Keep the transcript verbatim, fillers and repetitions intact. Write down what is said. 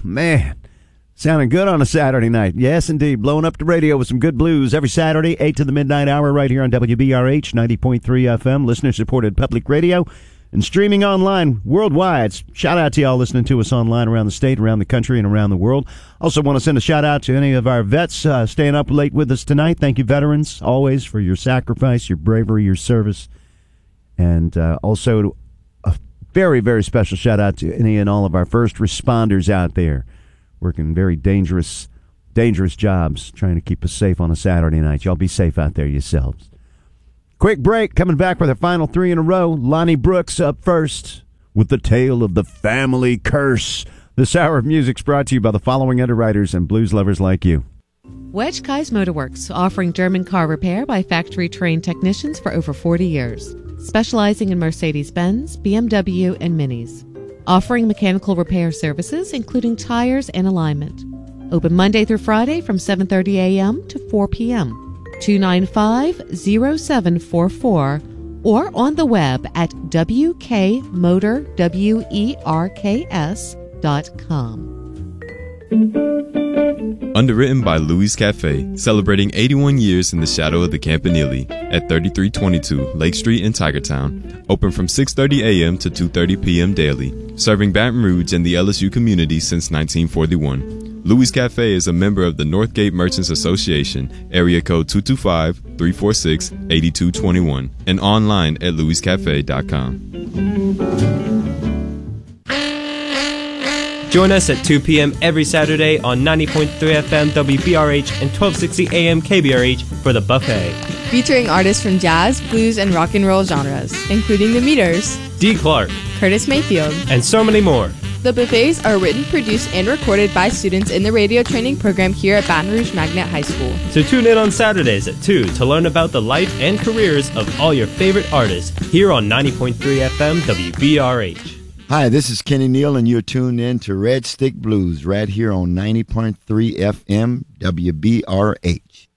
man. Sounding good on a Saturday night. Yes, indeed. Blowing up the radio with some good blues every Saturday, eight to the midnight hour, right here on W B R H ninety point three F M, listener-supported public radio, and streaming online worldwide. Shout out to y'all listening to us online around the state, around the country, and around the world. Also want to send a shout out to any of our vets uh, staying up late with us tonight. Thank you, veterans, always for your sacrifice, your bravery, your service. And uh, also a very, very special shout out to any and all of our first responders out there working very dangerous, dangerous jobs, trying to keep us safe on a Saturday night. Y'all be safe out there yourselves. Quick break, coming back with our final three in a row. Lonnie Brooks up first with the tale of the family curse. This hour of music's brought to you by the following underwriters and blues lovers like you. Wedge Kai's Motorworks, offering German car repair by factory-trained technicians for over forty years. Specializing in Mercedes-Benz, B M W, and Minis. Offering mechanical repair services, including tires and alignment. Open Monday through Friday from seven thirty a.m. to four p.m. two nine five, zero seven four four or on the web at w k motor werks dot com. Underwritten by Louis Cafe, celebrating eighty-one years in the shadow of the Campanile at thirty-three twenty-two Lake Street in Tigertown. Open from six thirty a.m. to two thirty p.m. daily. Serving Baton Rouge and the L S U community since nineteen forty-one. Louis Cafe is a member of the Northgate Merchants Association, area code two two five, three four six, eight two two one, and online at louis cafe dot com. Join us at two p.m. every Saturday on ninety point three F M W B R H and twelve sixty A M K B R H for The Buffet. Featuring artists from jazz, blues, and rock and roll genres, including The Meters, Dee Clark, Curtis Mayfield, and so many more. The buffets are written, produced, and recorded by students in the radio training program here at Baton Rouge Magnet High School. So tune in on Saturdays at two to learn about the life and careers of all your favorite artists here on ninety point three F M W B R H. Hi, this is Kenny Neal, and you're tuned in to Red Stick Blues right here on ninety point three F M W B R H.